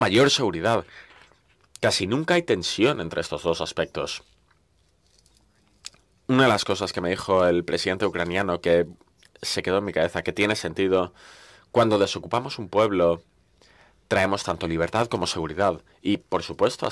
mayor seguridad. Casi nunca hay tensión entre estos dos aspectos. Una de las cosas que me dijo el presidente ucraniano que se quedó en mi cabeza, que tiene sentido, cuando desocupamos un pueblo, traemos tanto libertad como seguridad. Y, por supuesto,